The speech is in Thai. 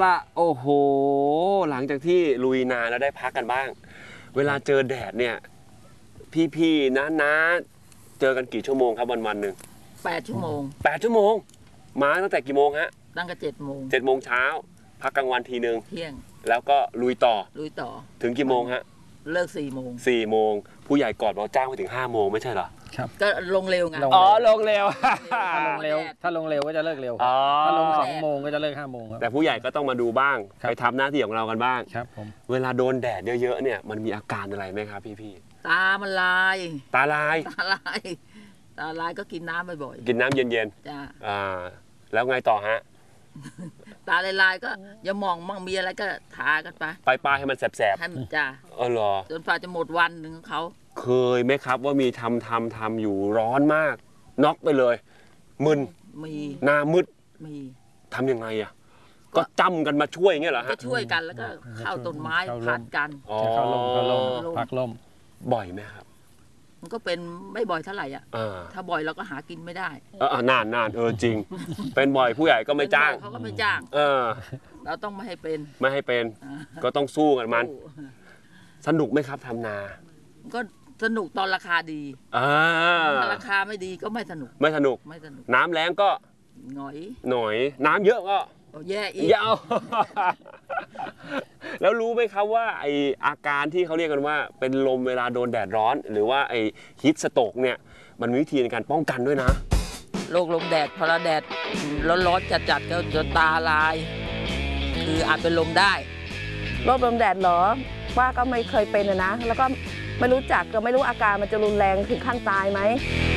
ละโอ้โหหลังจากที่ลุยนาแล้วได้พักกันบ้างเวลาเจอแดดเนี่ยพี่ๆนะเจอกันกี่ชั่วโมงครับวันๆหนึ่ง 8 ชั่วโมง 8 ชั่วโมงมาตั้งแต่กี่โมงฮะตั้งแต่7 โมง 7 โมงเช้าพักกลางวันทีนึงเที่ยงแล้วก็ลุยต่อถึงกี่โมงฮะเลิก4 โมง 4 โมงผู้ใหญ่กอดเราจ้างไปถึง5 โมงไม่ใช่เหรอครับก็ลงเร็วไงอ๋อลงเร็วถ้าลงเร็วก็จะเลิกเร็วถ้าลง2 โมงก็จะเลิก5 โมงครับแต่ผู้ใหญ่ก็ต้องมาดูบ้างไปทำหน้าที่ของเรากันบ้างครับผมเวลาโดนแดดเยอะๆเนี่ยมันมีอาการอะไรไหมครับพี่ตามันลายตาลายก็กินน้ำบ่อยๆกินน้ำเย็นๆจ้าแล้วไงต่อฮะตาลายก็อย่ามองมั่งมีอะไรก็ทากันไปป้ายให้มันแสบๆให้มันจ้าเหรอจนฝ่าจะหมดวันหนึ่งเขาเคยไหมครับว่ามีทำอยู่ร้อนมากน็อกไปเลยมึนมีหน้ามืดมีทำยังไงอ่ะก็จำกันมาช่วยอย่างเงี้ยเหรอฮะก็ช่วยกันแล้วก็เข้าต้นไม้ผัดกันเข้าลมพักลมบ่อยไหมครับมันก็เป็นไม่บ่อยเท่าไหร่อ่ะถ้าบ่อยเราก็หากินไม่ได้นานจริงเป็นบ่อยผู้ใหญ่ก็ไม่จ้างเขาก็ไม่จ้างเราต้องไม่ให้เป็นก็ต้องสู้กันมันสนุกไหมครับทำนาก็สนุกตอนราคาดีถ้าราคาไม่ดีก็ไม่สนุกน้ำแล้งก็หน่อยน้ำเยอะก็แย่อีกยาวแล้วรู้ไหมครับว่าไออาการที่เขาเรียกกันว่าเป็นลมเวลาโดนแดดร้อนหรือว่าไอฮีทสโตรกเนี่ยมันมีวิธีในการป้องกันด้วยนะโรคลมแดดพอแดดร้อนจัดก็จะตาลายคืออาจเป็นลมได้โรคลมแดดเหรอว่าก็ไม่เคยเป็นนะแล้วก็ไม่รู้จักก็ไม่รู้อาการมันจะรุนแรงถึงขั้นตายไหม